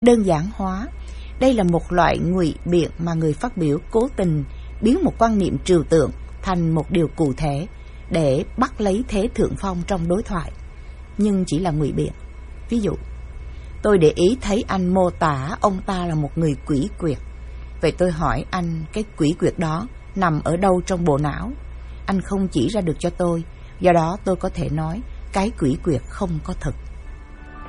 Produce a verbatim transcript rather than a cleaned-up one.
đơn giản hóa. Đây là một loại ngụy biện mà người phát biểu cố tình biến một quan niệm trừu tượng thành một điều cụ thể để bắt lấy thế thượng phong trong đối thoại, nhưng chỉ là ngụy biện. Ví dụ, tôi để ý thấy anh mô tả ông ta là một người quỷ quyệt. Vậy tôi hỏi anh, cái quỷ quyệt đó nằm ở đâu trong bộ não? Anh không chỉ ra được cho tôi, do đó tôi có thể nói cái quỷ quyệt không có thật.